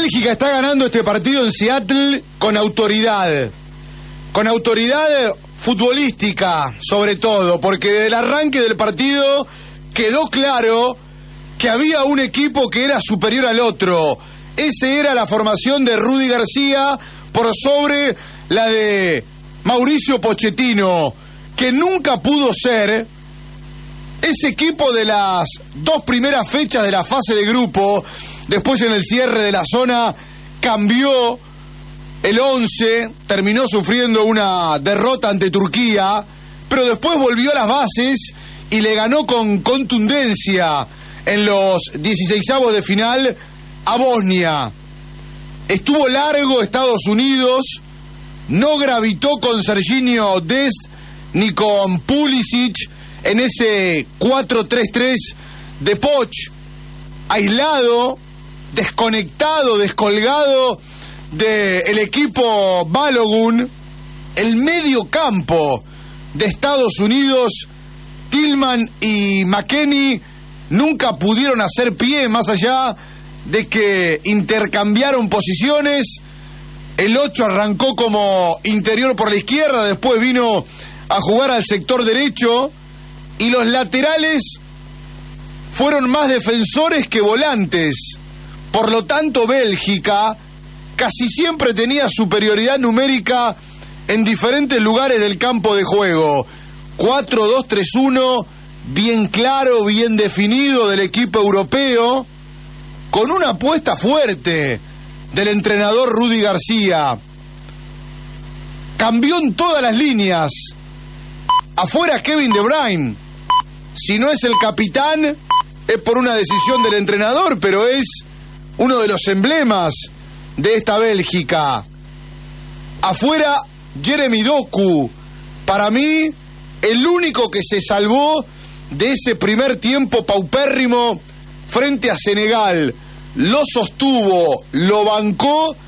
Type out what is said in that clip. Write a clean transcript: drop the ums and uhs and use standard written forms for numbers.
Bélgica está ganando este partido en Seattle con autoridad futbolística sobre todo, porque desde el arranque del partido quedó claro que había un equipo que era superior al otro. Esa era la formación de Rudy García por sobre la de Mauricio Pochettino, que nunca pudo ser ese equipo de las dos primeras fechas de la fase de grupo. Después, en el cierre de la zona, cambió el 11, terminó sufriendo una derrota ante Turquía, pero después volvió a las bases y le ganó con contundencia en los 16avos de final a Bosnia. Estuvo largo Estados Unidos, no gravitó con Sergiño Dest ni con Pulisic en ese 4-3-3 de Poch, aislado, desconectado, descolgado del equipo Balogun. El medio campo de Estados Unidos, Tillman y McKennie, nunca pudieron hacer pie, más allá de que intercambiaron posiciones. El 8 arrancó como interior por la izquierda, después vino a jugar al sector derecho, y los laterales fueron más defensores que volantes. Por lo tanto, Bélgica casi siempre tenía superioridad numérica en diferentes lugares del campo de juego. 4-2-3-1, bien claro, bien definido del equipo europeo, con una apuesta fuerte del entrenador Rudy García. Cambió en todas las líneas. Afuera Kevin De Bruyne. Si no es el capitán, es por una decisión del entrenador, pero es uno de los emblemas de esta Bélgica. Afuera Jeremy Doku. Para mí, el único que se salvó de ese primer tiempo paupérrimo frente a Senegal. Lo sostuvo, lo bancó